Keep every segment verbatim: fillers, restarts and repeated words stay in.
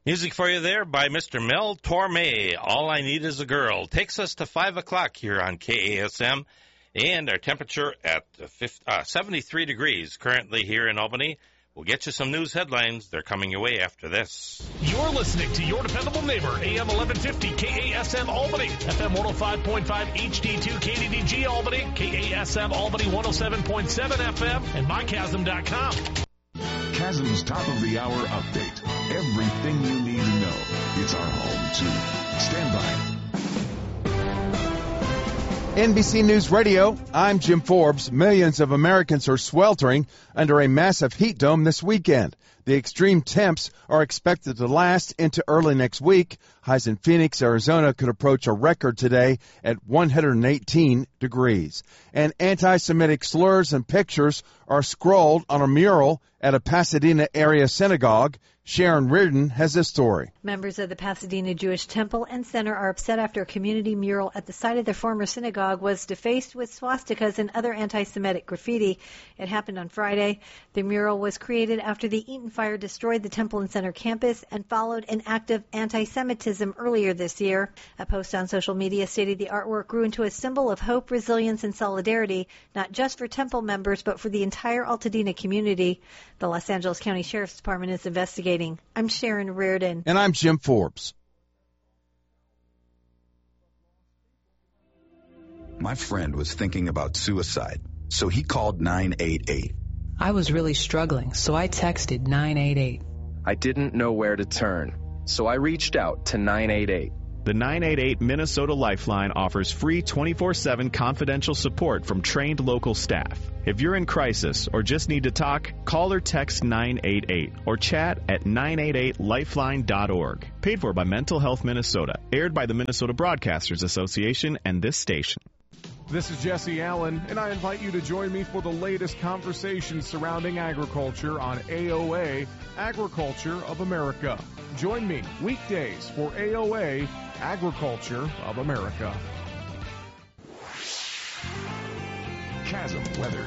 Music for you there by Mister Mel Torme. All I Need Is a Girl takes us to five o'clock here on K A S M, and our temperature at uh, seventy-three degrees currently here in Albany. We'll get you some news headlines. They're coming your way after this. You're listening to your dependable neighbor, A M eleven fifty K A S M Albany, F M one oh five point five H D two K D D G Albany, K A S M Albany one oh seven point seven F M, and my chasm dot com. Chasm's top of the hour update. Everything you need to know. It's our home, too. Stand by. N B C News Radio, I'm Jim Forbes. Millions of Americans are sweltering under a massive heat dome this weekend. The extreme temps are expected to last into early next week. Highs in Phoenix, Arizona could approach a record today at one hundred eighteen degrees. And anti-Semitic slurs and pictures are scrawled on a mural at a Pasadena area synagogue. Sharon Reardon has this story. Members of the Pasadena Jewish Temple and Center are upset after a community mural at the site of their former synagogue was defaced with swastikas and other anti-Semitic graffiti. It happened on Friday. The mural was created after the Eaton fire destroyed the Temple and Center campus and followed an act of anti-Semitism earlier this year. A post on social media stated the artwork grew into a symbol of hope, resilience, and solidarity, not just for Temple members, but for the entire Altadena community. The Los Angeles County Sheriff's Department is investigating. I'm Sharon Reardon. And I'm Jim Forbes. My friend was thinking about suicide, so he called nine eight eight. I was really struggling, so I texted nine eight eight. I didn't know where to turn, so I reached out to nine eight eight. The nine eight eight Minnesota Lifeline offers free twenty-four seven confidential support from trained local staff. If you're in crisis or just need to talk, call or text nine eight eight or chat at nine eight eight lifeline dot org. Paid for by Mental Health Minnesota. Aired by the Minnesota Broadcasters Association and this station. This is Jesse Allen, and I invite you to join me for the latest conversations surrounding agriculture on A O A, Agriculture of America. Join me weekdays for A O A, Agriculture of America. Chasm weather.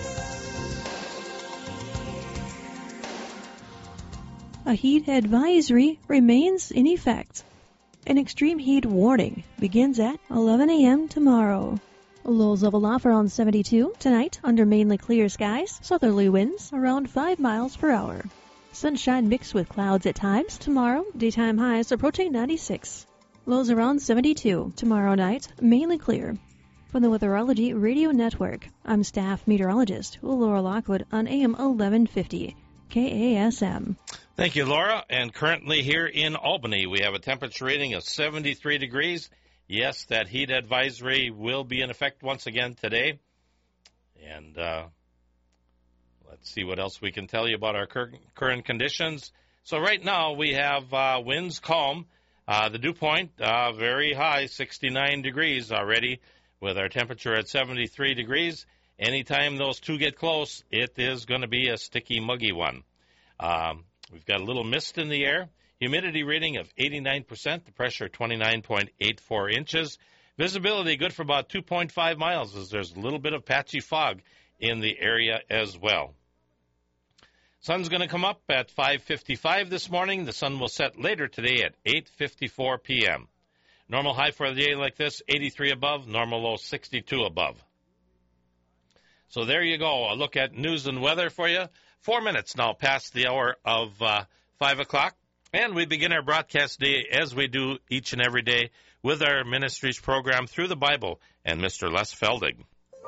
A heat advisory remains in effect. An extreme heat warning begins at eleven a.m. tomorrow. Lows level off around seventy-two. Tonight, under mainly clear skies, southerly winds around five miles per hour. Sunshine mixed with clouds at times. Tomorrow, daytime highs approaching ninety-six. Lows around seventy-two. Tomorrow night, mainly clear. From the Weatherology Radio Network, I'm staff meteorologist Laura Lockwood on A M eleven fifty, K A S M. Thank you, Laura. And currently here in Albany, we have a temperature rating of seventy-three degrees. Yes, that heat advisory will be in effect once again today. And uh, let's see what else we can tell you about our cur- current conditions. So right now we have uh, winds calm. Uh, the dew point uh, very high, sixty-nine degrees already, with our temperature at seventy-three degrees. Anytime those two get close, it is going to be a sticky, muggy one. Um, we've got a little mist in the air. Humidity rating of eighty-nine percent, the pressure twenty-nine point eight four inches. Visibility good for about two point five miles as there's a little bit of patchy fog in the area as well. Sun's going to come up at five fifty-five this morning. The sun will set later today at eight fifty-four p.m. Normal high for a day like this, eighty-three above. Normal low, sixty-two above. So there you go. A look at news and weather for you. Four minutes now past the hour of uh, five o'clock. And we begin our broadcast day, as we do each and every day, with our ministries program Through the Bible and Mister Les Feldig.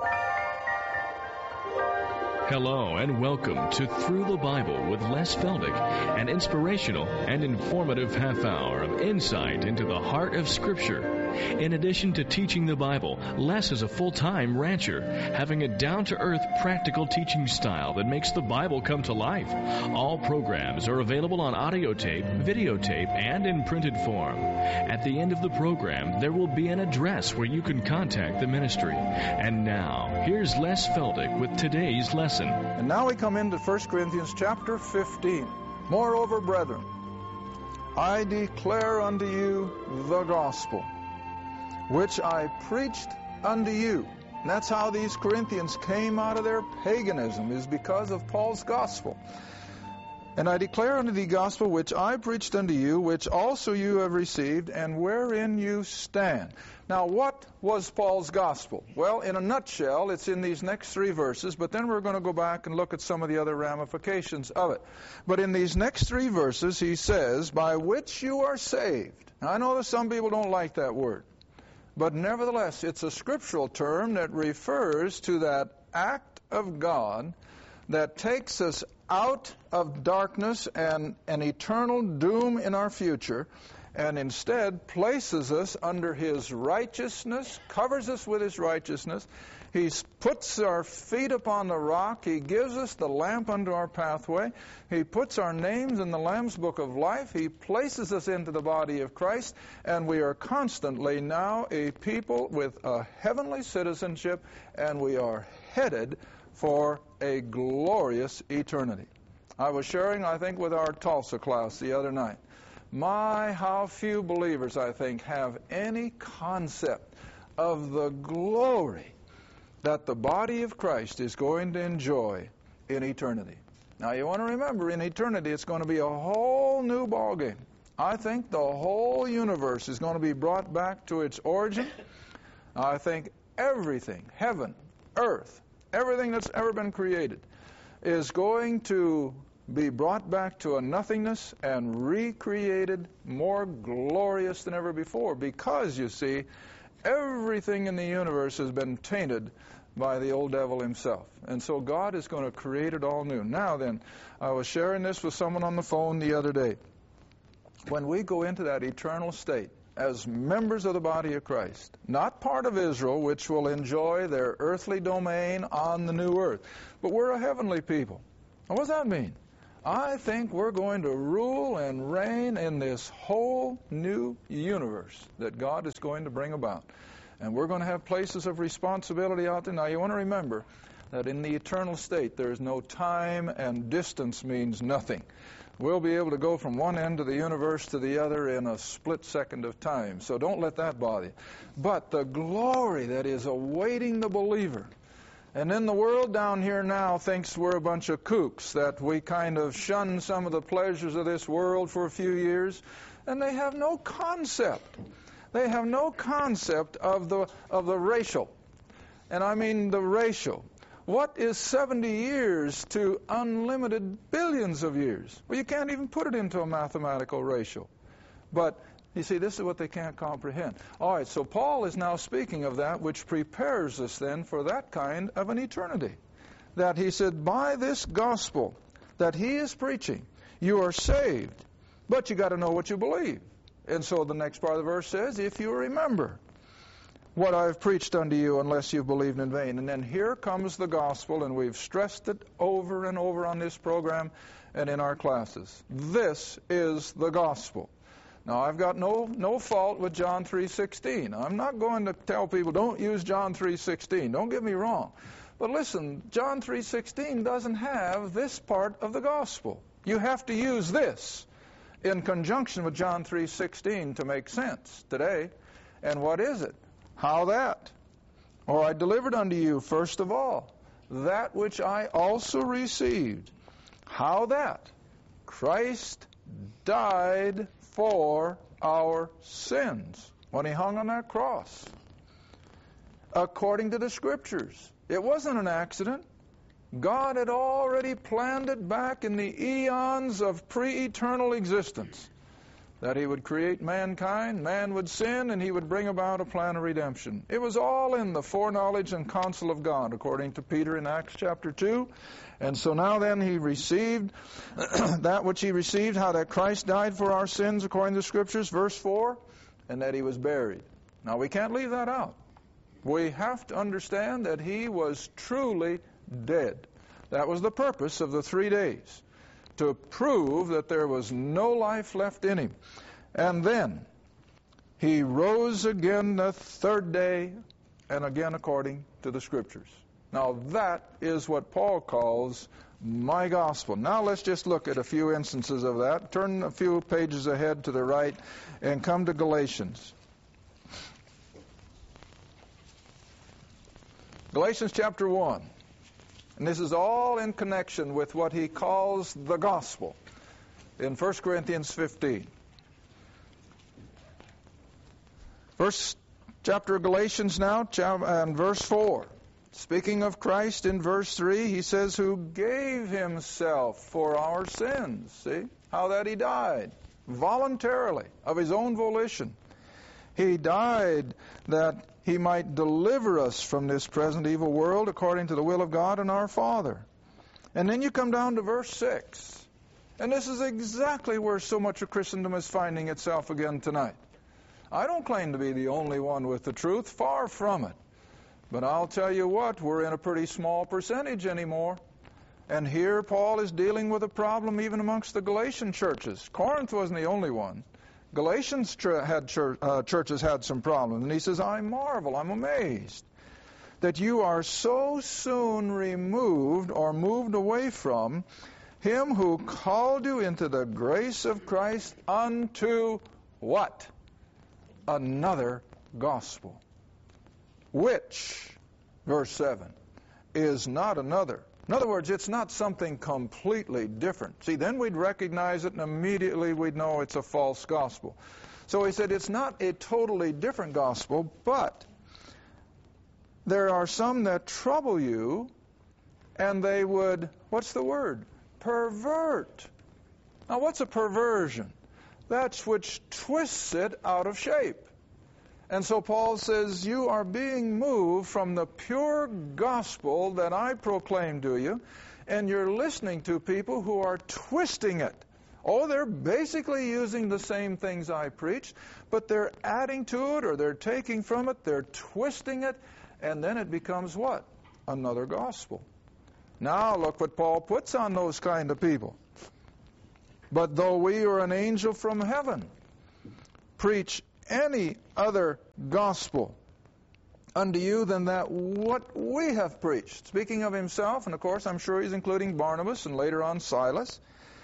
Hello and welcome to Through the Bible with Les Feldig, an inspirational and informative half hour of insight into the heart of Scripture. In addition to teaching the Bible, Les is a full-time rancher, having a down-to-earth, practical teaching style that makes the Bible come to life. All programs are available on audio tape, videotape, and in printed form. At the end of the program, there will be an address where you can contact the ministry. And now, here's Les Feldig with today's lesson. And now we come into First Corinthians chapter fifteen. Moreover, brethren, I declare unto you the gospel, which I preached unto you. And that's how these Corinthians came out of their paganism, is because of Paul's gospel. And I declare unto thee gospel which I preached unto you, which also you have received, and wherein you stand. Now, what was Paul's gospel? Well, in a nutshell, it's in these next three verses, but then we're going to go back and look at some of the other ramifications of it. But in these next three verses, he says, by which you are saved. Now, I know that some people don't like that word, but nevertheless, it's a scriptural term that refers to that act of God that takes us out of darkness and an eternal doom in our future, and instead places us under His righteousness, covers us with His righteousness. He puts our feet upon the rock. He gives us the lamp unto our pathway. He puts our names in the Lamb's Book of Life. He places us into the body of Christ, and we are constantly now a people with a heavenly citizenship, and we are headed for a glorious eternity. I was sharing, I think, with our Tulsa class the other night. My, how few believers, I think, have any concept of the glory that the body of Christ is going to enjoy in eternity. Now, you want to remember, in eternity, it's going to be a whole new ballgame. I think the whole universe is going to be brought back to its origin. I think everything, heaven, earth, everything that's ever been created is going to be brought back to a nothingness and recreated more glorious than ever before, because, you see, everything in the universe has been tainted by the old devil himself. And so God is going to create it all new. Now then, I was sharing this with someone on the phone the other day. When we go into that eternal state, as members of the body of Christ, not part of Israel, which will enjoy their earthly domain on the new earth, but we're a heavenly people. Now, what does that mean? I think we're going to rule and reign in this whole new universe that God is going to bring about. And we're going to have places of responsibility out there. Now, you want to remember that in the eternal state, there is no time, and distance means nothing. We'll be able to go from one end of the universe to the other in a split second of time. So don't let that bother you. But the glory that is awaiting the believer. And then the world down here now thinks we're a bunch of kooks, that we kind of shun some of the pleasures of this world for a few years. And they have no concept. They have no concept of the of the racial. And I mean the racial. What is seventy years to unlimited billions of years? Well, you can't even put it into a mathematical ratio. But, you see, this is what they can't comprehend. All right, so Paul is now speaking of that which prepares us then for that kind of an eternity. That he said, by this gospel that he is preaching, you are saved, but you got to know what you believe. And so the next part of the verse says, if you remember what I've preached unto you, unless you've believed in vain. And then here comes the gospel, and we've stressed it over and over on this program and in our classes. This is the gospel. Now, I've got no no fault with John three sixteen. I'm not going to tell people, don't use John three sixteen. Don't get me wrong. But listen, John three sixteen doesn't have this part of the gospel. You have to use this in conjunction with John three sixteen to make sense today. And what is it? How that? Or I delivered unto you, first of all, that which I also received. How that? Christ died for our sins when he hung on that cross. According to the Scriptures. It wasn't an accident. God had already planned it back in the eons of pre-eternal existence, that he would create mankind, man would sin, and he would bring about a plan of redemption. It was all in the foreknowledge and counsel of God, according to Peter in Acts chapter two. And so now then he received that which he received, how that Christ died for our sins, according to the Scriptures, verse four, and that he was buried. Now we can't leave that out. We have to understand that he was truly dead. That was the purpose of the three days. To prove that there was no life left in him. And then he rose again the third day, and again according to the Scriptures. Now that is what Paul calls my gospel. Now let's just look at a few instances of that. Turn a few pages ahead to the right and come to Galatians. Galatians chapter one. And this is all in connection with what he calls the gospel. in First Corinthians fifteen. First chapter of Galatians now, and verse four. Speaking of Christ in verse three, he says, who gave himself for our sins. See how that he died voluntarily, of his own volition. He died that he might deliver us from this present evil world according to the will of God and our Father. And then you come down to verse six. And this is exactly where so much of Christendom is finding itself again tonight. I don't claim to be the only one with the truth, far from it. But I'll tell you what, we're in a pretty small percentage anymore. And here Paul is dealing with a problem even amongst the Galatian churches. Corinth wasn't the only one. Galatians ch- had church, uh, churches had some problems. And he says, I marvel, I'm amazed that you are so soon removed or moved away from him who called you into the grace of Christ unto what? Another gospel. Which, verse seven, is not another. In other words, it's not something completely different. See, then we'd recognize it and immediately we'd know it's a false gospel. So he said it's not a totally different gospel, but there are some that trouble you and they would, what's the word? Pervert. Now, what's a perversion? That's which twists it out of shape. And so Paul says, you are being moved from the pure gospel that I proclaim to you, and you're listening to people who are twisting it. Oh, they're basically using the same things I preached, but they're adding to it, or they're taking from it, they're twisting it, and then it becomes what? Another gospel. Now look what Paul puts on those kind of people. But though we or an angel from heaven preach any other gospel unto you than that what we have preached. Speaking of himself, and of course I'm sure he's including Barnabas and later on Silas.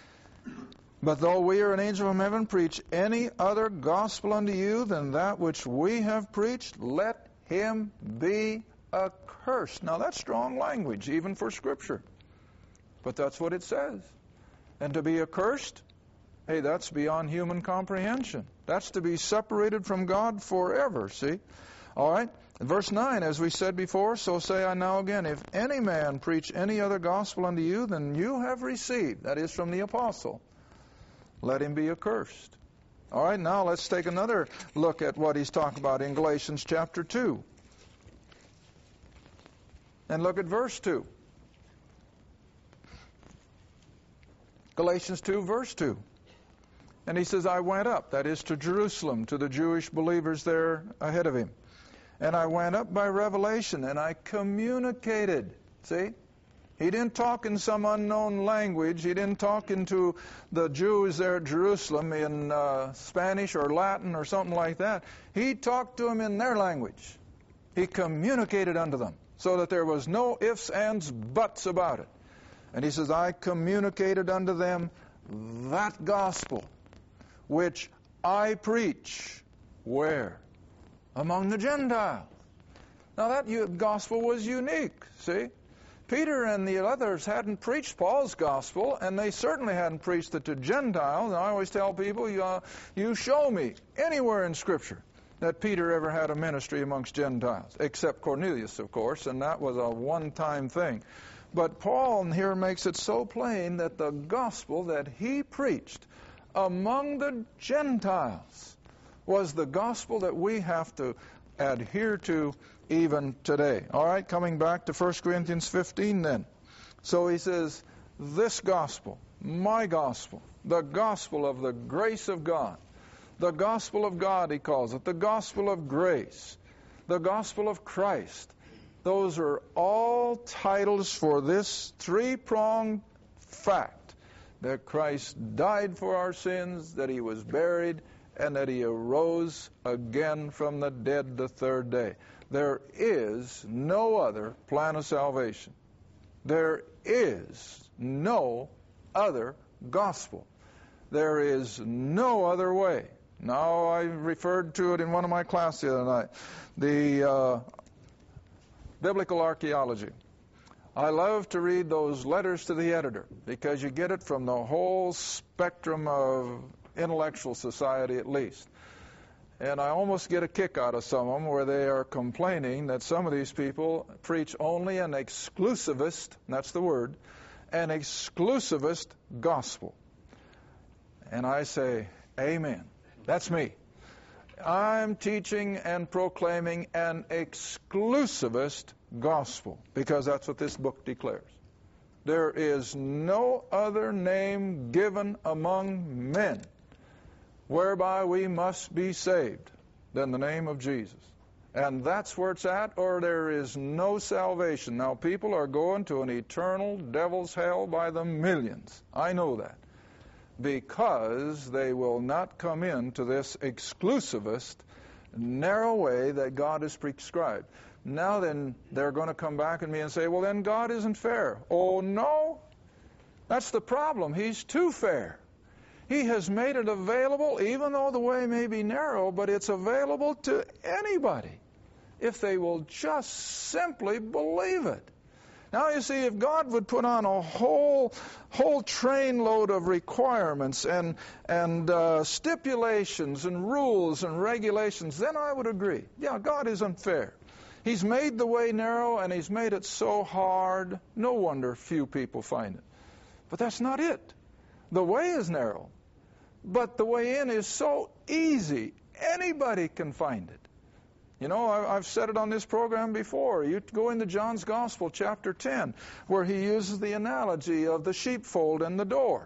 But though we or an angel from heaven preach any other gospel unto you than that which we have preached, let him be accursed. Now that's strong language, even for Scripture. But that's what it says. And to be accursed, hey, that's beyond human comprehension. That's to be separated from God forever, see? All right? In verse nine, as we said before, so say I now again, if any man preach any other gospel unto you than you have received, that is from the apostle, let him be accursed. All right, now let's take another look at what he's talking about in Galatians chapter two. And look at verse two. Galatians two, verse two. And he says, I went up, that is to Jerusalem, to the Jewish believers there ahead of him. And I went up by revelation, and I communicated. See? He didn't talk in some unknown language. He didn't talk into the Jews there at Jerusalem in uh, Spanish or Latin or something like that. He talked to them in their language. He communicated unto them so that there was no ifs, ands, buts about it. And he says, I communicated unto them that gospel which I preach. Where? Among the Gentiles. Now that gospel was unique, see? Peter and the others hadn't preached Paul's gospel, and they certainly hadn't preached it to Gentiles. And I always tell people, you, uh, you show me anywhere in Scripture that Peter ever had a ministry amongst Gentiles, except Cornelius, of course, and that was a one-time thing. But Paul here makes it so plain that the gospel that he preached among the Gentiles was the gospel that we have to adhere to even today. All right, coming back to First Corinthians fifteen then. So he says, this gospel, my gospel, the gospel of the grace of God, the gospel of God he calls it, the gospel of grace, the gospel of Christ, those are all titles for this three-pronged fact that Christ died for our sins, that he was buried, and that he arose again from the dead the third day. There is no other plan of salvation. There is no other gospel. There is no other way. Now, I referred to it in one of my classes the other night. The uh, biblical archaeology. I love to read those letters to the editor because you get it from the whole spectrum of intellectual society at least. And I almost get a kick out of some of them where they are complaining that some of these people preach only an exclusivist, that's the word, an exclusivist gospel. And I say, amen. That's me. I'm teaching and proclaiming an exclusivist gospel because that's what this book declares. There is no other name given among men whereby we must be saved than the name of Jesus. And that's where it's at, or there is no salvation. Now, people are going to an eternal devil's hell by the millions. I know that. Because they will not come into this exclusivist, narrow way that God has prescribed. Now then, they're going to come back at me and say, well, then God isn't fair. Oh, no. That's the problem. He's too fair. He has made it available, even though the way may be narrow, but it's available to anybody if they will just simply believe it. Now, you see, if God would put on a whole whole trainload of requirements and, and uh, stipulations and rules and regulations, then I would agree. Yeah, God isn't fair. He's made the way narrow, and He's made it so hard, no wonder few people find it. But that's not it. The way is narrow, but the way in is so easy. Anybody can find it. You know, I've said it on this program before. You go into John's Gospel, chapter ten, where he uses the analogy of the sheepfold and the door.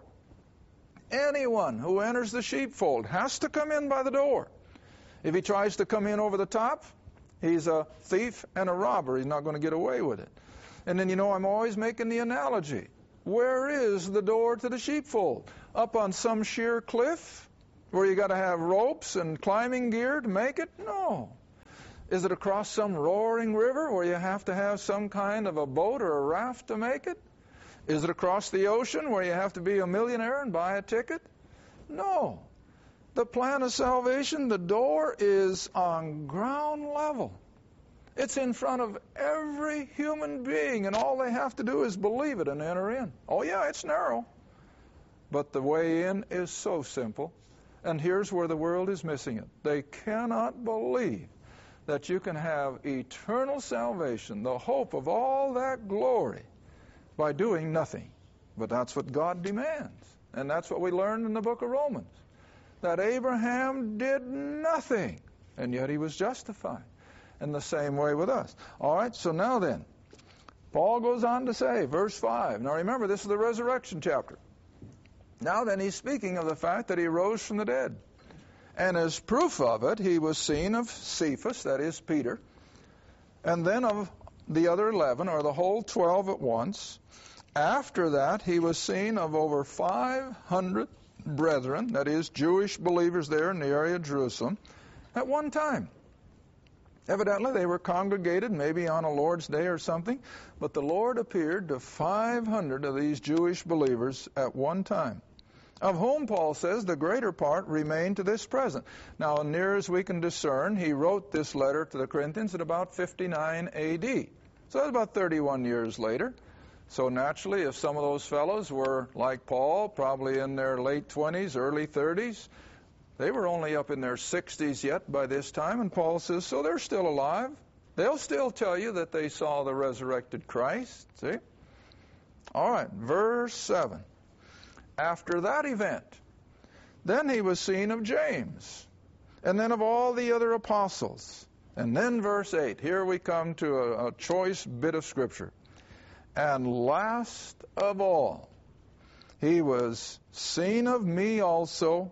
Anyone who enters the sheepfold has to come in by the door. If he tries to come in over the top, he's a thief and a robber. He's not going to get away with it. And then, you know, I'm always making the analogy. Where is the door to the sheepfold? Up on some sheer cliff where you got to have ropes and climbing gear to make it? No. Is it across some roaring river where you have to have some kind of a boat or a raft to make it? Is it across the ocean where you have to be a millionaire and buy a ticket? No. The plan of salvation, the door is on ground level. It's in front of every human being, and all they have to do is believe it and enter in. Oh, yeah, it's narrow. But the way in is so simple. And here's where the world is missing it. They cannot believe that you can have eternal salvation, the hope of all that glory, by doing nothing. But that's what God demands. And that's what we learned in the book of Romans. That Abraham did nothing, and yet he was justified. In the same way with us. All right, so now then, Paul goes on to say, verse five. Now remember, this is the resurrection chapter. Now then, he's speaking of the fact that he rose from the dead. And as proof of it, he was seen of Cephas, that is Peter, and then of the other eleven, or the whole twelve at once. After that, he was seen of over five hundred brethren, that is, Jewish believers there in the area of Jerusalem, at one time. Evidently, they were congregated, maybe on a Lord's Day or something, but the Lord appeared to five hundred of these Jewish believers at one time, of whom, Paul says, the greater part remain to this present. Now, near as we can discern, he wrote this letter to the Corinthians at about fifty-nine A D So that's about thirty-one years later. So naturally, if some of those fellows were like Paul, probably in their late twenties, early thirties, they were only up in their sixties yet by this time, and Paul says, so they're still alive. They'll still tell you that they saw the resurrected Christ. See? All right, verse seven. After that event, then he was seen of James, and then of all the other apostles. And then verse eight. Here we come to a, a choice bit of Scripture. And last of all, he was seen of me also,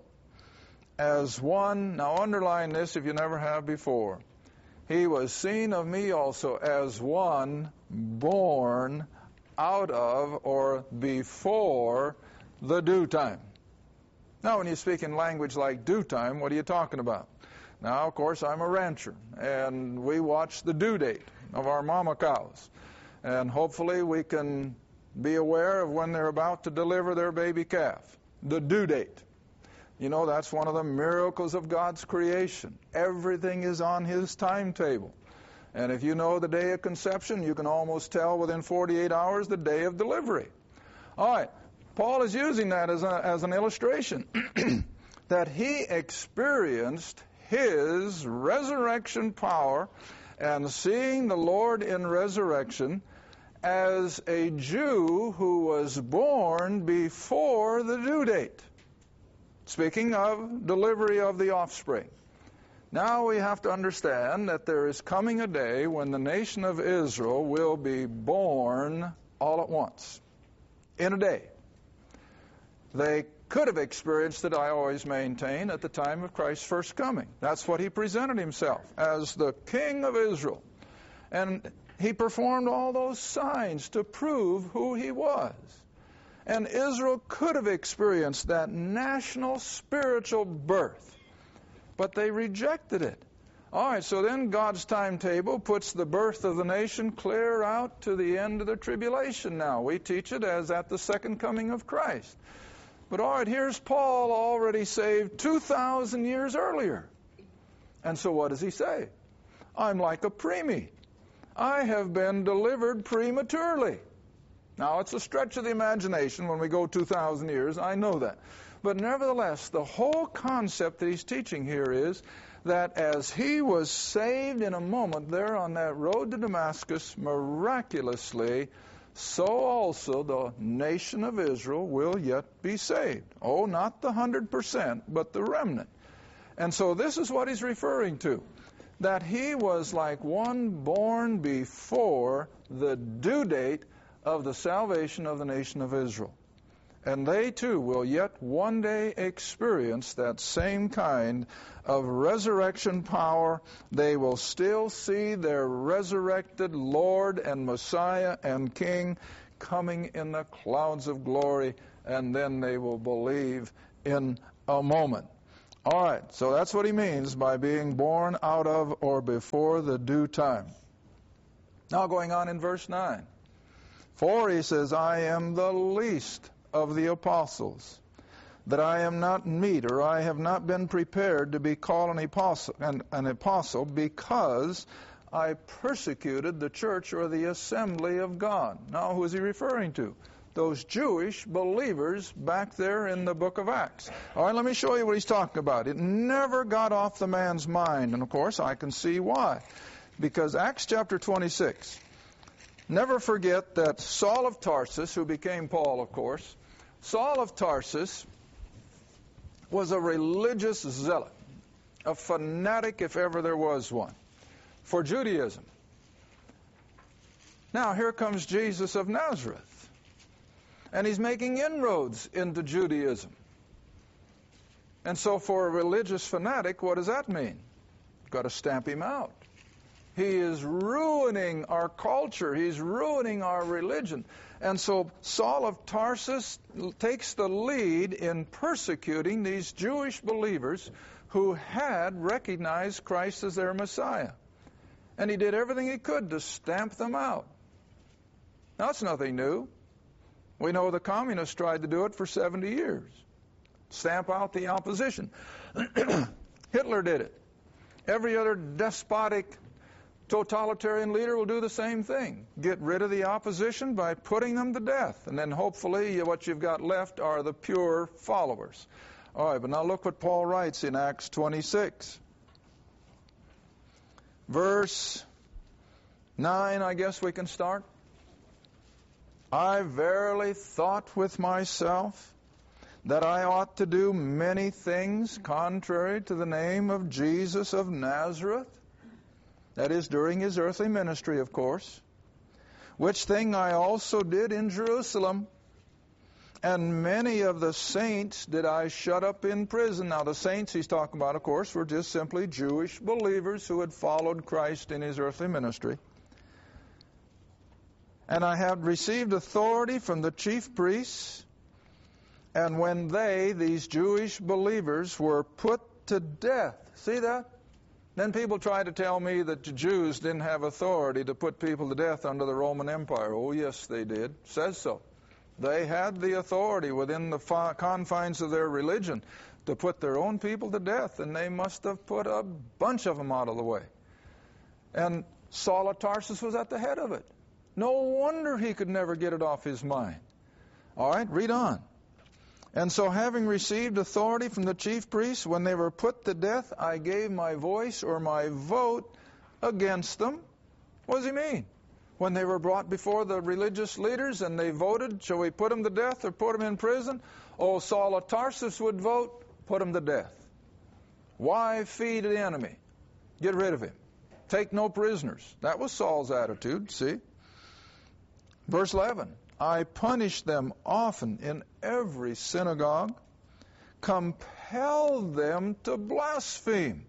as one, now underline this if you never have before, he was seen of me also as one born out of or before the due time. Now, when you speak in language like due time, what are you talking about? Now, of course, I'm a rancher, and we watch the due date of our mama cows, and hopefully we can be aware of when they're about to deliver their baby calf, the due date. You know, that's one of the miracles of God's creation. Everything is on His timetable. And if you know the day of conception, you can almost tell within forty-eight hours the day of delivery. All right, Paul is using that as, a, as an illustration that he experienced his resurrection power and seeing the Lord in resurrection as a Jew who was born before the due date. Speaking of delivery of the offspring. Now we have to understand that there is coming a day when the nation of Israel will be born all at once, in a day. They could have experienced it, I always maintain, at the time of Christ's first coming. That's what he presented himself, as the King of Israel. And he performed all those signs to prove who he was. And Israel could have experienced that national spiritual birth. But they rejected it. All right, so then God's timetable puts the birth of the nation clear out to the end of the tribulation now. We teach it as at the second coming of Christ. But all right, here's Paul already saved two thousand years earlier. And so what does he say? I'm like a preemie. I have been delivered prematurely. Now, it's a stretch of the imagination when we go two thousand years, I know that. But nevertheless, the whole concept that he's teaching here is that as he was saved in a moment there on that road to Damascus, miraculously, so also the nation of Israel will yet be saved. Oh, not the one hundred percent, but the remnant. And so this is what he's referring to, that he was like one born before the due date of the salvation of the nation of Israel. And they too will yet one day experience that same kind of resurrection power. They will still see their resurrected Lord and Messiah and King coming in the clouds of glory, and then they will believe in a moment. All right, so that's what he means by being born out of or before the due time. Now going on in verse nine. For he says, I am the least of the apostles, that I am not meet, or I have not been prepared to be called an apostle, an, an apostle because I persecuted the church or the assembly of God. Now, who is he referring to? Those Jewish believers back there in the book of Acts. All right, let me show you what he's talking about. It never got off the man's mind, and of course I can see why. Because Acts chapter twenty-six, never forget that Saul of Tarsus, who became Paul, of course, Saul of Tarsus was a religious zealot, a fanatic if ever there was one, for Judaism. Now here comes Jesus of Nazareth, and he's making inroads into Judaism. And so for a religious fanatic, what does that mean? You've got to stamp him out. He is ruining our culture. He's ruining our religion. And so Saul of Tarsus takes the lead in persecuting these Jewish believers who had recognized Christ as their Messiah. And he did everything he could to stamp them out. Now, that's nothing new. We know the communists tried to do it for seventy years. Stamp out the opposition. Hitler did it. Every other despotic totalitarian leader will do the same thing. Get rid of the opposition by putting them to death. And then hopefully what you've got left are the pure followers. All right, but now look what Paul writes in Acts twenty-six. Verse nine, I guess we can start. I verily thought with myself that I ought to do many things contrary to the name of Jesus of Nazareth. That is, during his earthly ministry, of course. Which thing I also did in Jerusalem. And many of the saints did I shut up in prison. Now, the saints he's talking about, of course, were just simply Jewish believers who had followed Christ in his earthly ministry. And I had received authority from the chief priests. And when they, these Jewish believers, were put to death. See that? Then people try to tell me that the Jews didn't have authority to put people to death under the Roman Empire. Oh, yes, they did. Says so. They had the authority within the confines of their religion to put their own people to death, and they must have put a bunch of them out of the way. And Saul of Tarsus was at the head of it. No wonder he could never get it off his mind. All right, read on. And so having received authority from the chief priests, when they were put to death, I gave my voice or my vote against them. What does he mean? When they were brought before the religious leaders and they voted, shall we put them to death or put them in prison? Oh, Saul of Tarsus would vote, put him to death. Why feed the enemy? Get rid of him. Take no prisoners. That was Saul's attitude, see? Verse eleven. I punished them often in every synagogue, compelled them to blaspheme.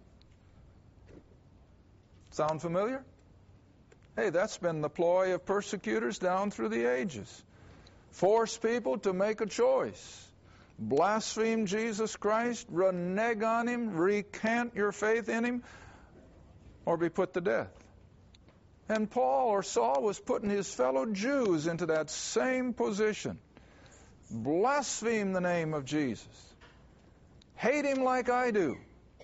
Sound familiar? Hey, that's been the ploy of persecutors down through the ages. Force people to make a choice. Blaspheme Jesus Christ, renege on Him, recant your faith in Him, or be put to death. And Paul or Saul was putting his fellow Jews into that same position. Blaspheme the name of Jesus. Hate Him like I do,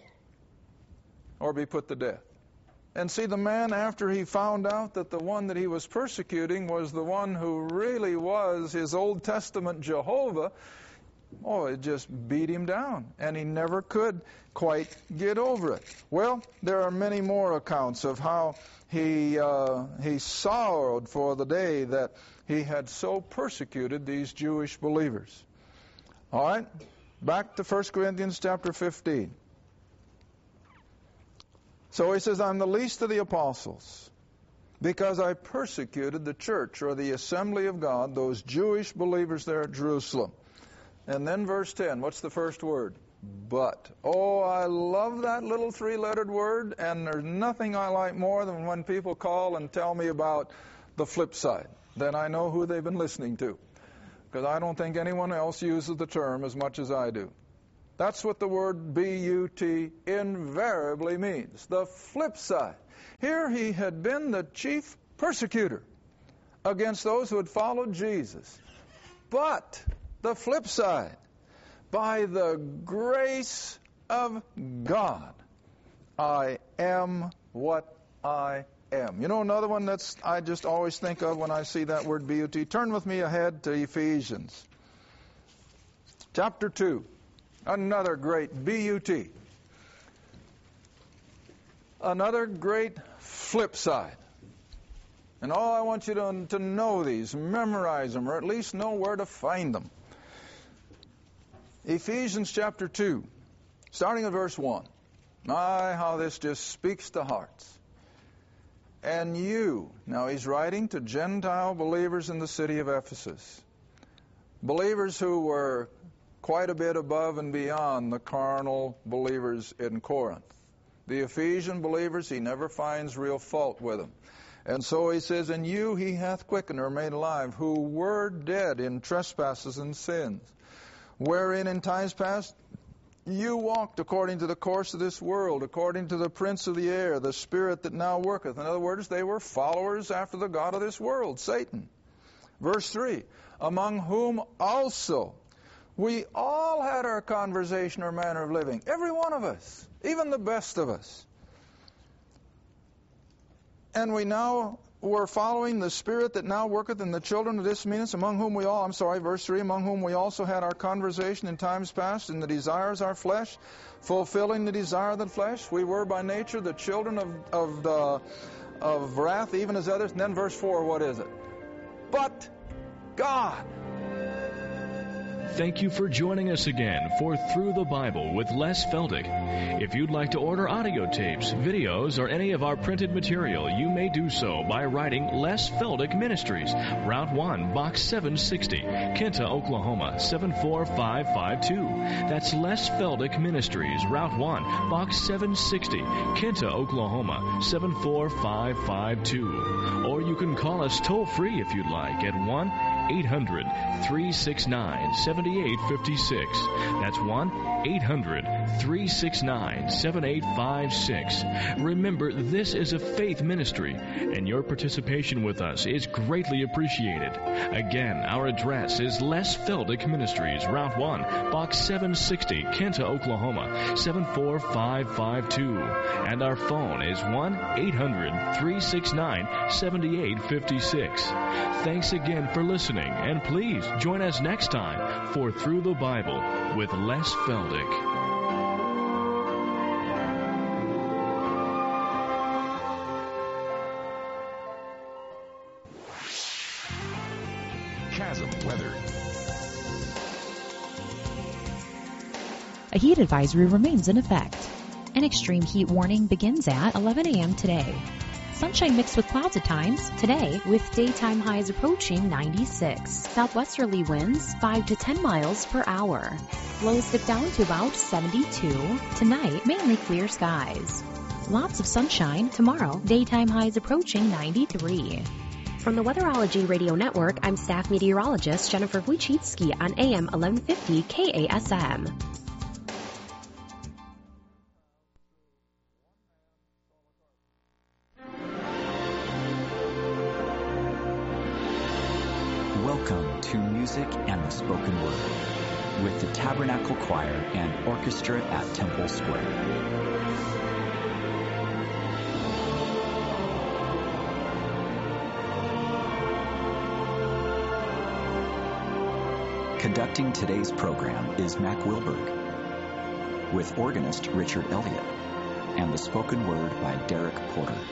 or be put to death. And see, the man, after he found out that the one that he was persecuting was the one who really was his Old Testament Jehovah, oh, it just beat him down, and he never could quite get over it. Well, there are many more accounts of how he uh, he sorrowed for the day that he had so persecuted these Jewish believers. All right, back to First Corinthians chapter fifteen. So he says, I'm the least of the apostles, because I persecuted the church, or the assembly of God, those Jewish believers there at Jerusalem. And then verse ten, what's the first word? But. Oh, I love that little three-lettered word, and there's nothing I like more than when people call and tell me about the flip side. Then I know who they've been listening to, because I don't think anyone else uses the term as much as I do. That's what the word B U T invariably means, the flip side. Here he had been the chief persecutor against those who had followed Jesus. But the flip side, by the grace of God, I am what I am. You know another one that's I just always think of when I see that word B U T? Turn with me ahead to Ephesians. Chapter two. Another great B U T. Another great flip side. And all I want you to, to know these, memorize them, or at least know where to find them. Ephesians chapter two, starting at verse one. My, how this just speaks to hearts. And you, now he's writing to Gentile believers in the city of Ephesus. Believers who were quite a bit above and beyond the carnal believers in Corinth. The Ephesian believers, he never finds real fault with them. And so he says, and you he hath quickened or made alive, who were dead in trespasses and sins, wherein in times past you walked according to the course of this world, according to the prince of the air, the spirit that now worketh. In other words, they were followers after the god of this world, Satan. Verse three, among whom also we all had our conversation or manner of living. Every one of us, even the best of us. And we now were following the spirit that now worketh in the children of disobedience, among whom we all, I'm sorry, verse three, among whom we also had our conversation in times past, in the desires of our flesh, fulfilling the desire of the flesh. We were by nature the children of, of, the, of wrath, even as others. And then verse four, what is it? But God. Thank you for joining us again for Through the Bible with Les Feldick. If you'd like to order audio tapes, videos, or any of our printed material, you may do so by writing Les Feldick Ministries, Route one, Box seven sixty, Kinta, Oklahoma, seven four five five two. That's Les Feldick Ministries, Route one, Box seven sixty, Kinta, Oklahoma, seven four five five two. Or you can call us toll-free if you'd like at one eight hundred, three six nine, seven eight five six. That's one eight hundred, three six nine, seven eight five six. Remember, this is a faith ministry, and your participation with us is greatly appreciated. Again, our address is Les Feldick Ministries, Route one, Box seven sixty, Kenta, Oklahoma, seven four five five two. And our phone is one eight hundred, three six nine, seven eight five six. Thanks again for listening, and please join us next time for Through the Bible with Les Feldick. Chasm weather. A heat advisory remains in effect. An extreme heat warning begins at eleven a.m. today. Sunshine mixed with clouds at times today, with daytime highs approaching ninety-six. Southwesterly winds five to ten miles per hour. Lows dip down to about seventy-two. Tonight, mainly clear skies. Lots of sunshine tomorrow. Daytime highs approaching ninety-three. From the Weatherology Radio Network, I'm staff meteorologist Jennifer Wojcicki on A M eleven fifty K A S M. Welcome to Music and the Spoken Word with the Tabernacle Choir and Orchestra at Temple Square. Conducting today's program is Mac Wilberg, with organist Richard Elliott, and the spoken word by Derek Porter.